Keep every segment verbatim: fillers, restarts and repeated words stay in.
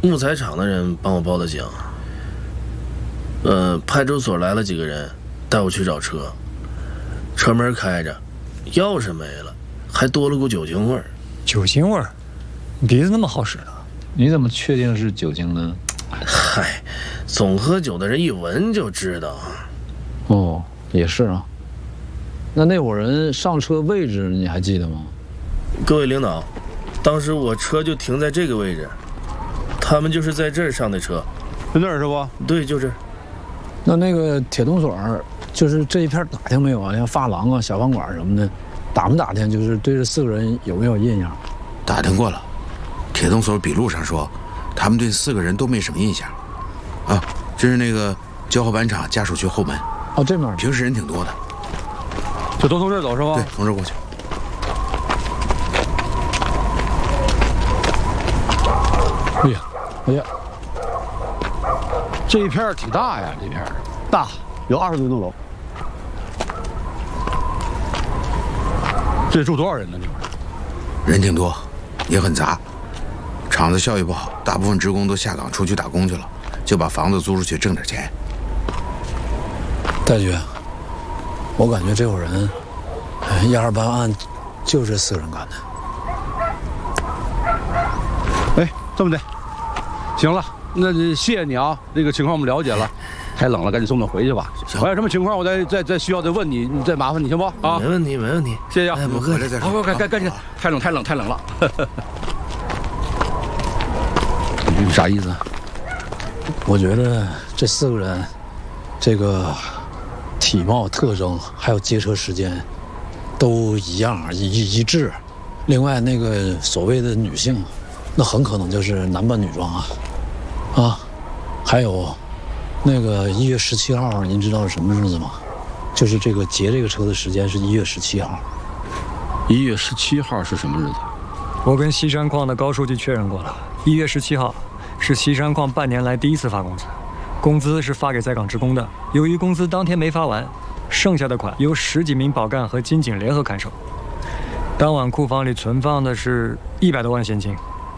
木材厂的人帮我报的警。呃，派出所来了几个人，带我去找车。车门开着，钥匙没了，还多了股酒精味儿。 酒精味儿？你鼻子那么好使啊？ 你怎么确定是酒精呢？ 嗨，总喝酒的人一闻就知道。 哦，也是啊。那那伙人上车位置你还记得吗？ 各位领导，当时我车就停在这个位置，他们就是在这儿上的车。 在那儿是不？ 对，就这儿。 那那个铁洞所，就是这一片打听没有啊？像发廊啊、小饭馆什么的，打没打听？就是对这四个人有没有印象？ 打听过了，铁洞所笔录上说，他们对四个人都没什么印象。啊，这是那个交河板厂家属区后门。 哦，这面平时人挺多的。 就都从这儿走是吧？ 对，从这儿过去。 哎呀，哎呀， 这一片挺大呀，这片大，有二十多栋楼。 这住多少人呢？这块人挺多，也很杂。厂子效益不好，大部分职工都下岗出去打工去了，就把房子租出去挣点钱。 戴局，我感觉这伙人，一二八案就这四个人干的。 哎，这么的，行了，那谢谢你啊，这个情况我们了解了。太冷了，赶紧送他回去吧。我有什么情况，我再再再需要再问你，你再麻烦你行不？啊， 没问题，没问题， 谢谢啊。 哎，不客气。 好，快赶赶紧，太冷太冷太冷了。你啥意思？ 我觉得这四个人，这个体貌特征还有劫车时间，都一样一一致。另外，那个所谓的女性，那很可能就是男扮女装啊，啊，还有。那个一月十七号，您知道是什么日子吗？就是这个劫这个车的时间是一月十七号。 一月十七号是什么日子？ 我跟西山矿的高书记确认过了，一月十七号是西山矿半年来第一次发工资，工资是发给在岗职工的。由于工资当天没发完，剩下的款由十几名保干和金警联合看守。当晚库房里存放的是一百多万现金。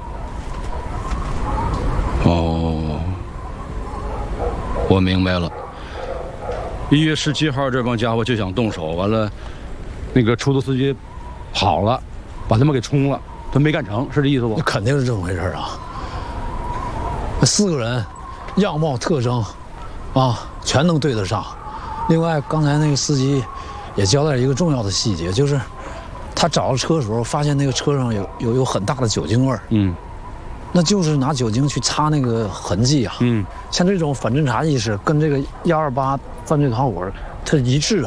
哦。我明白了，一月十七号这帮家伙就想动手，完了，那个出租司机跑了，把他们给冲了，他没干成，是这意思不？ 那肯定是这么回事啊！四个人，样貌特征，啊，全能对得上。另外，刚才那个司机也交代了一个重要的细节，就是他找到车的时候，发现那个车上有有有很大的酒精味儿。嗯。那就是拿酒精去擦那个痕迹啊，嗯，像这种反侦查意识跟这个幺二八犯罪团伙它一致